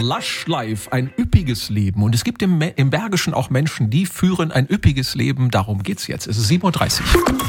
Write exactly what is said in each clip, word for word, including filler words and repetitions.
lush life, ein üppiges Leben. Und es gibt im, im Bergischen auch Menschen, die führen ein üppiges Leben. Darum geht's jetzt. Es ist sieben Uhr dreißig.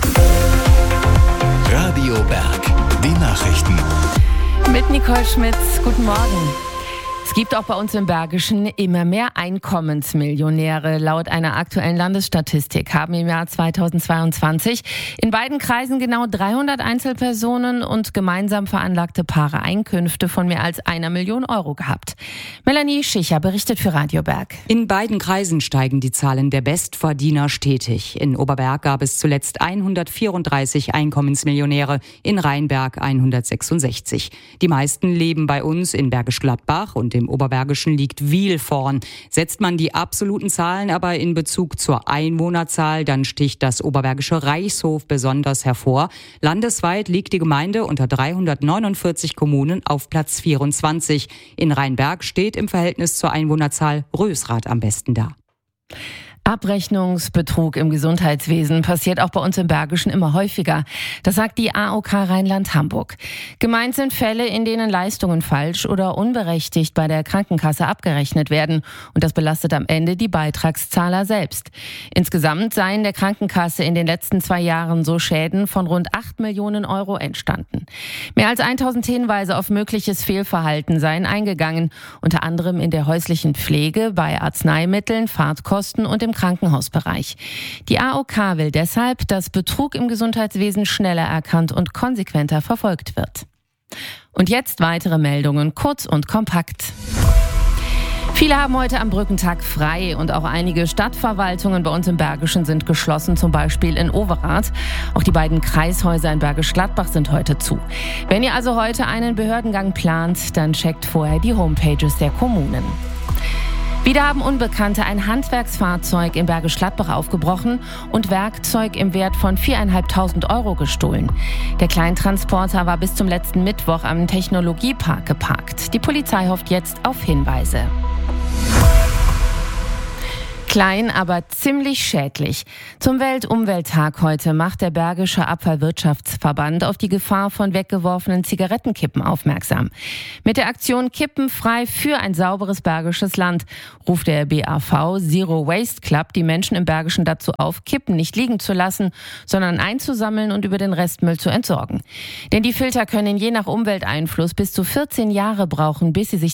Radio Berg, die Nachrichten. Mit Nicole Schmitz, guten Morgen. Es gibt auch bei uns im Bergischen immer mehr Einkommensmillionäre. Laut einer aktuellen Landesstatistik haben im Jahr zweitausendzweiundzwanzig in beiden Kreisen genau dreihundert Einzelpersonen und gemeinsam veranlagte Paare Einkünfte von mehr als einer Million Euro gehabt. Melanie Schicher berichtet für Radio Berg. In beiden Kreisen steigen die Zahlen der Bestverdiener stetig. In Oberberg gab es zuletzt hundertvierunddreißig Einkommensmillionäre, in Rheinberg hundertsechsundsechzig. Die meisten leben bei uns in Bergisch Gladbach und im Oberbergischen liegt Wiel vorn. Setzt man die absoluten Zahlen aber in Bezug zur Einwohnerzahl, dann sticht das Oberbergische Reichshof besonders hervor. Landesweit liegt die Gemeinde unter dreihundertneunundvierzig Kommunen auf Platz vierundzwanzig. In Rheinberg steht im Verhältnis zur Einwohnerzahl Rösrath am besten da. Abrechnungsbetrug im Gesundheitswesen passiert auch bei uns im Bergischen immer häufiger. Das sagt die A O K Rheinland-Hamburg. Gemeint sind Fälle, in denen Leistungen falsch oder unberechtigt bei der Krankenkasse abgerechnet werden. Und das belastet am Ende die Beitragszahler selbst. Insgesamt seien der Krankenkasse in den letzten zwei Jahren so Schäden von rund acht Millionen Euro entstanden. Mehr als tausend Hinweise auf mögliches Fehlverhalten seien eingegangen. Unter anderem in der häuslichen Pflege, bei Arzneimitteln, Fahrtkosten und im Krankenhausbereich. Die A O K will deshalb, dass Betrug im Gesundheitswesen schneller erkannt und konsequenter verfolgt wird. Und jetzt weitere Meldungen, kurz und kompakt. Viele haben heute am Brückentag frei und auch einige Stadtverwaltungen bei uns im Bergischen sind geschlossen, zum Beispiel in Overath. Auch die beiden Kreishäuser in Bergisch Gladbach sind heute zu. Wenn ihr also heute einen Behördengang plant, dann checkt vorher die Homepages der Kommunen. Wieder haben Unbekannte ein Handwerksfahrzeug in Bergisch Gladbach aufgebrochen und Werkzeug im Wert von viertausendfünfhundert Euro gestohlen. Der Kleintransporter war bis zum letzten Mittwoch am Technologiepark geparkt. Die Polizei hofft jetzt auf Hinweise. Klein, aber ziemlich schädlich. Zum Weltumwelttag heute macht der Bergische Abfallwirtschaftsverband auf die Gefahr von weggeworfenen Zigarettenkippen aufmerksam. Mit der Aktion Kippenfrei für ein sauberes bergisches Land ruft der B A V Zero Waste Club die Menschen im Bergischen dazu auf, Kippen nicht liegen zu lassen, sondern einzusammeln und über den Restmüll zu entsorgen. Denn die Filter können je nach Umwelteinfluss bis zu vierzehn Jahre brauchen, bis sie sich